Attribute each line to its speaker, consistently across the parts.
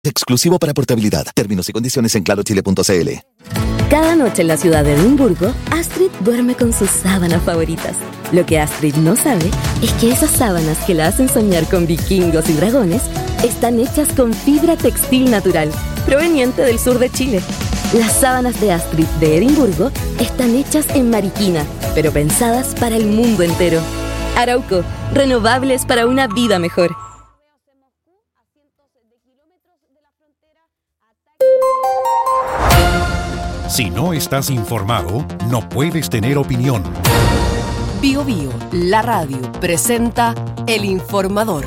Speaker 1: Exclusivo para portabilidad. Términos y condiciones en clarochile.cl.
Speaker 2: Cada noche en la ciudad de Edimburgo, Astrid duerme con sus sábanas favoritas. Lo que Astrid no sabe es que esas sábanas que la hacen soñar con vikingos y dragones están hechas con fibra textil natural, proveniente del sur de Chile. Las sábanas de Astrid de Edimburgo están hechas en Mariquina, pero pensadas para el mundo entero. Arauco, renovables para una vida mejor.
Speaker 3: Si no estás informado, no puedes tener opinión.
Speaker 4: Bio Bio, la radio, presenta El Informador.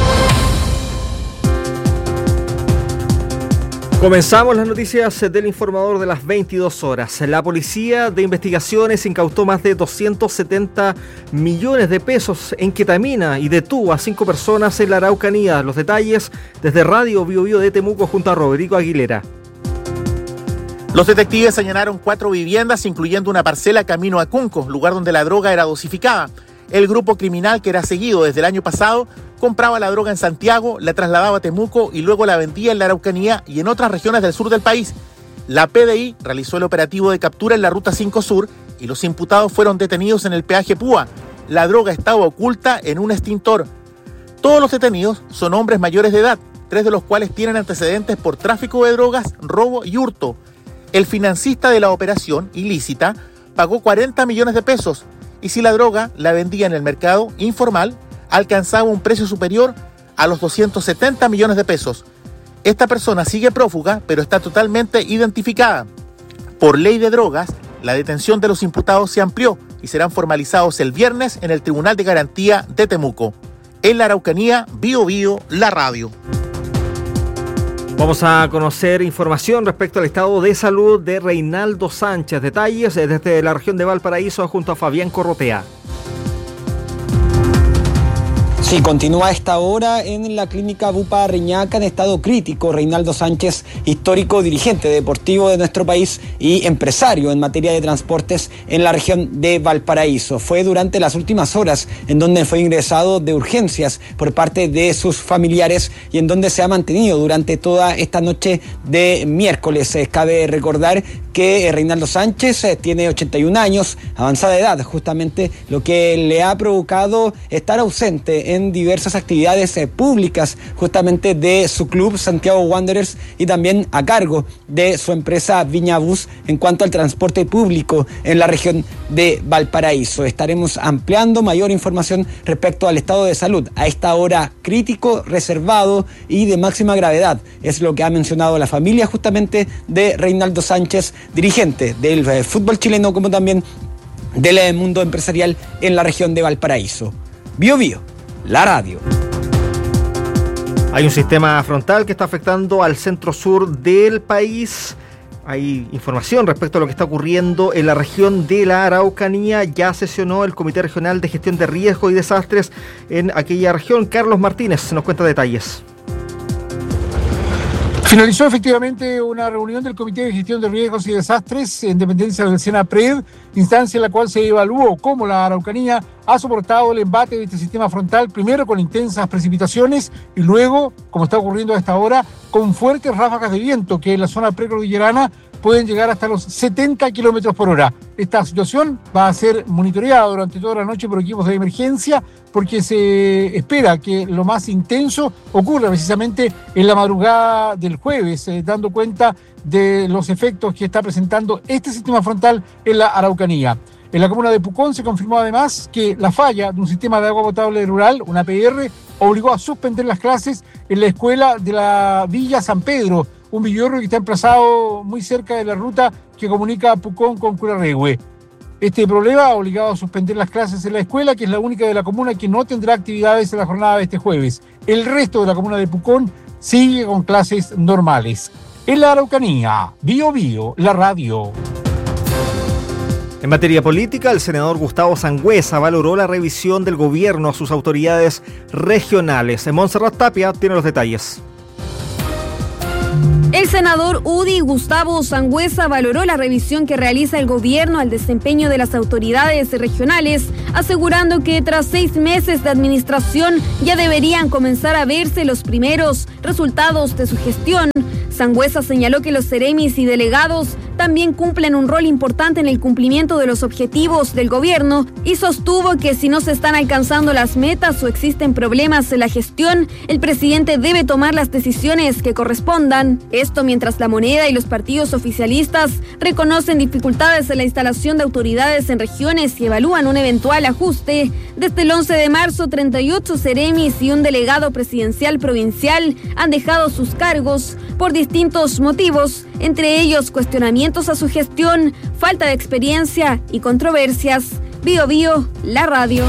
Speaker 5: Comenzamos las noticias del Informador de las 22 horas. La Policía de Investigaciones incautó más de 270 millones de pesos en ketamina y detuvo a 5 personas en la Araucanía. Los detalles desde Radio Bio Bio de Temuco junto a Rodrigo Aguilera.
Speaker 6: Los detectives allanaron 4 viviendas, incluyendo una parcela camino a Cunco, lugar donde la droga era dosificada. El grupo criminal, que era seguido desde el año pasado, compraba la droga en Santiago, la trasladaba a Temuco y luego la vendía en la Araucanía y en otras regiones del sur del país. La PDI realizó el operativo de captura en la Ruta 5 Sur y los imputados fueron detenidos en el peaje Púa. La droga estaba oculta en un extintor. Todos los detenidos son hombres mayores de edad, 3 de los cuales tienen antecedentes por tráfico de drogas, robo y hurto. El financista de la operación ilícita pagó 40 millones de pesos y si la droga la vendía en el mercado informal, alcanzaba un precio superior a los 270 millones de pesos. Esta persona sigue prófuga, pero está totalmente identificada. Por ley de drogas, la detención de los imputados se amplió y serán formalizados el viernes en el Tribunal de Garantía de Temuco. En la Araucanía, Bio Bio, la radio.
Speaker 5: Vamos a conocer información respecto al estado de salud de Reinaldo Sánchez. Detalles desde la región de Valparaíso junto a Fabián Corrotea.
Speaker 7: Sí, continúa a esta hora en la clínica Bupa Reñaca en estado crítico. Reinaldo Sánchez, histórico dirigente deportivo de nuestro país y empresario en materia de transportes en la región de Valparaíso. Fue durante las últimas horas en donde fue ingresado de urgencias por parte de sus familiares y en donde se ha mantenido durante toda esta noche de miércoles. Cabe recordar que Reinaldo Sánchez tiene 81 años, avanzada edad, justamente lo que le ha provocado estar ausente en diversas actividades públicas justamente de su club Santiago Wanderers y también a cargo de su empresa Viña Bus en cuanto al transporte público en la región de Valparaíso. Estaremos ampliando mayor información respecto al estado de salud a esta hora crítico, reservado y de máxima gravedad. Es lo que ha mencionado la familia justamente de Reinaldo Sánchez, dirigente del fútbol chileno como también del mundo empresarial en la región de Valparaíso. Bio Bio, la radio.
Speaker 5: Hay un sistema frontal que está afectando al centro sur del país. Hay información respecto a lo que está ocurriendo en la región de la Araucanía. Ya sesionó el Comité Regional de Gestión de Riesgos y Desastres en aquella región. Carlos Martínez nos cuenta detalles.
Speaker 8: Finalizó efectivamente una reunión del Comité de Gestión de Riesgos y Desastres en dependencia del SENAPRED, instancia en la cual se evaluó cómo la Araucanía ha soportado el embate de este sistema frontal, primero con intensas precipitaciones y luego, como está ocurriendo a esta hora, con fuertes ráfagas de viento que en la zona precordillerana pueden llegar hasta los 70 kilómetros por hora. Esta situación va a ser monitoreada durante toda la noche por equipos de emergencia porque se espera que lo más intenso ocurra precisamente en la madrugada del jueves, dando cuenta de los efectos que está presentando este sistema frontal en la Araucanía. En la comuna de Pucón se confirmó además que la falla de un sistema de agua potable rural, una APR, obligó a suspender las clases en la escuela de la Villa San Pedro, un villorrio que está emplazado muy cerca de la ruta que comunica Pucón con Curarrehue. Este problema ha obligado a suspender las clases en la escuela, que es la única de la comuna que no tendrá actividades en la jornada de este jueves. El resto de la comuna de Pucón sigue con clases normales. En la Araucanía, Bio Bio, la radio.
Speaker 5: En materia política, el senador Gustavo Sangüesa valoró la revisión del gobierno a sus autoridades regionales. Montserrat Tapia tiene los detalles.
Speaker 9: El senador UDI Gustavo Sangüesa valoró la revisión que realiza el gobierno al desempeño de las autoridades regionales asegurando que tras 6 meses de administración ya deberían comenzar a verse los primeros resultados de su gestión. Sangüesa señaló que los seremis y delegados también cumplen un rol importante en el cumplimiento de los objetivos del gobierno y sostuvo que si no se están alcanzando las metas o existen problemas en la gestión, el presidente debe tomar las decisiones que correspondan. Esto mientras La Moneda y los partidos oficialistas reconocen dificultades en la instalación de autoridades en regiones y evalúan un eventual ajuste. Desde el 11 de marzo, 38 seremis y un delegado presidencial provincial han dejado sus cargos por distintos motivos, entre ellos cuestionamientos a su gestión, falta de experiencia y controversias. Bío Bío, la radio.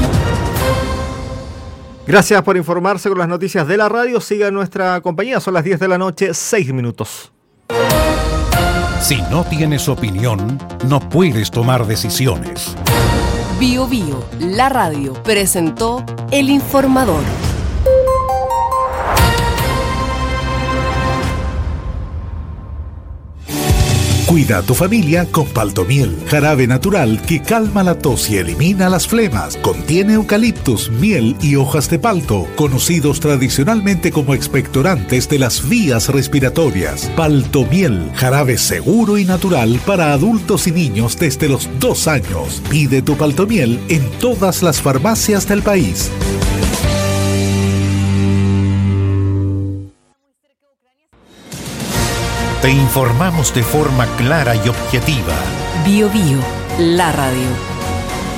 Speaker 5: Gracias por informarse con las noticias de la radio. Siga nuestra compañía, son las 10 de la noche, 6 minutos.
Speaker 3: Si no tienes opinión, no puedes tomar decisiones.
Speaker 4: Bío Bío, la radio, presentó El Informador.
Speaker 10: Cuida a tu familia con Paltomiel, jarabe natural que calma la tos y elimina las flemas. Contiene eucaliptus, miel y hojas de palto, conocidos tradicionalmente como expectorantes de las vías respiratorias. Paltomiel, jarabe seguro y natural para adultos y niños desde los 2 años. Pide tu Paltomiel en todas las farmacias del país.
Speaker 3: Te informamos de forma clara y objetiva.
Speaker 4: Bío Bío, la radio.